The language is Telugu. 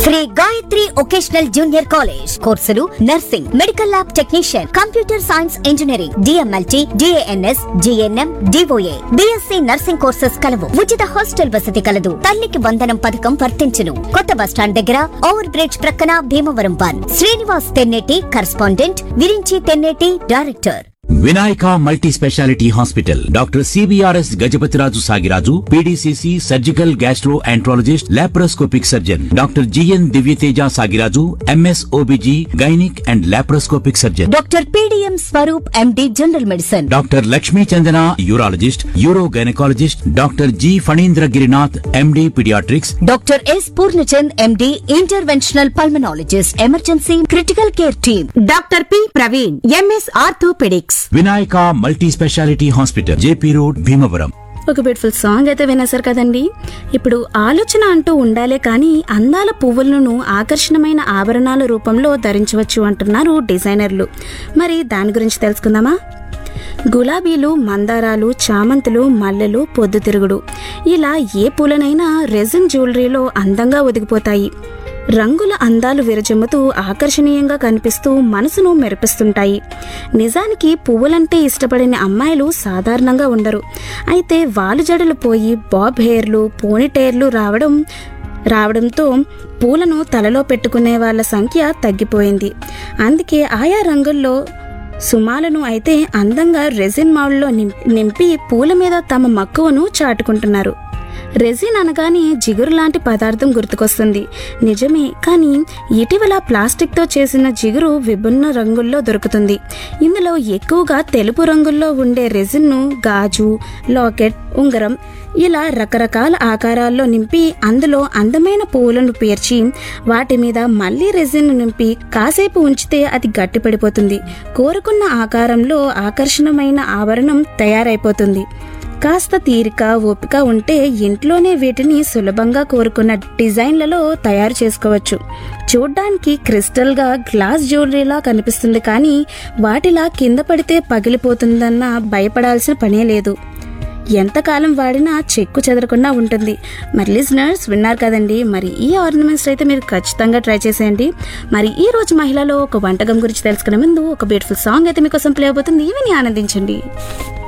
Shri Gayatri vocational junior college. కోర్సులు nursing, medical lab technician, computer science engineering, DMLT, DANS, GNM, DOA, BSc nursing courses కలవు. ఉచిత హాస్టల్ వసతి కలదు. తల్లికి వందనం పథకం వర్తించును. కొత్త బస్టాండ్ దగ్గర ఓవర్ బ్రిడ్జ్ ప్రక్కన Bhimavaram 1. Srinivas Tenneti correspondent, Virinchi Tenneti director. Vinayaka multi speciality hospital. Doctor CBRS Gajapathiraju Sagiraju, PDCC surgical gastro enterologist, laparoscopic surgeon. Doctor GN Divyateja Sagiraju, MS OBG gynaec and laparoscopic surgeon. Doctor PDM Swaroop MD general medicine. Doctor Lakshmi Chandana urologist, euro gynaecologist. Doctor G Phanindra Girinath MD paediatrics. Doctor S Purnachand MD interventional pulmonologist, emergency critical care team. Doctor P Praveen MS orthopaedics. Vinayaka multi speciality hospital, JP road, Bhimavaram. ఒక బ్యూటిఫుల్ సాంగ్ అయితే వినేశారు కదండి. ఇప్పుడు ఆలోచన అంటూ ఉండాలే కానీ అందాల పువ్వులను ఆకర్షణమైన ఆభరణాల రూపంలో ధరించవచ్చు అంటున్నారు డిజైనర్లు. మరి దాని గురించి తెలుసుకుందామా? గులాబీలు, మందారాలు, చామంతులు, మల్లెలు, పొద్దుతిరుగుడు ఇలా ఏ పూలనైనా రెజిన్ జ్యువెలరీలో అందంగా ఒదిగిపోతాయి. రంగుల అందాలు విరజమ్ముతూ ఆకర్షణీయంగా కనిపిస్తూ మనసును మెరిపిస్తుంటాయి. నిజానికి పువ్వులంటే ఇష్టపడిన అమ్మాయిలు సాధారణంగా ఉండరు. అయితే వాలు జడలు పోయి బాబ్ హెయిర్లు, పోనీటెయిర్లు రావడంతో పూలను తలలో పెట్టుకునే వాళ్ళ సంఖ్య తగ్గిపోయింది. అందుకే ఆయా రంగుల్లో సుమాలను అయితే అందంగా రెజిన్ మౌల్డ్లో నింపి పూల మీద తమ మక్కువను చాటుకుంటున్నారు. రెజిన్ అనగానే జిగురు లాంటి పదార్థం గుర్తుకొస్తుంది. నిజమే, కానీ ఇటీవల ప్లాస్టిక్తో చేసిన జిగురు విభిన్న రంగుల్లో దొరుకుతుంది. ఇందులో ఎక్కువగా తెలుపు రంగుల్లో ఉండే రెజిన్ను గాజు, లాకెట్, ఉంగరం ఇలా రకరకాల ఆకారాల్లో నింపి అందులో అందమైన పువ్వులను పేర్చి వాటి మీద మళ్లీ రెజిన్ నింపి కాసేపు ఉంచితే అది గట్టిపడిపోతుంది. కోరుకున్న ఆకారంలో ఆకర్షణమైన ఆభరణం తయారైపోతుంది. కాస్త తీరిక, ఓపిక ఉంటే ఇంట్లోనే వీటిని సులభంగా కోరుకున్న డిజైన్లలో తయారు చేసుకోవచ్చు. చూడ్డానికి క్రిస్టల్ గా గ్లాస్ జ్యువెలరీలా కనిపిస్తుంది, కానీ వాటిలా కింద పడితే పగిలిపోతుందన్న భయపడాల్సిన పనే లేదు. ఎంతకాలం వాడినా చెక్కు చెదరకుండా ఉంటుంది. మరి లిజనర్స్ విన్నారు కదండి, మరి ఈ ఆర్నమెంట్స్ అయితే మీరు ఖచ్చితంగా ట్రై చేసేయండి. మరి ఈ రోజు మహిళలో ఒక వంటకం గురించి తెలుసుకునే ముందు ఒక బ్యూటిఫుల్ సాంగ్ అయితే మీకోసం ప్లే అవబోతుంది. ఇవన్నీ ఆనందించండి.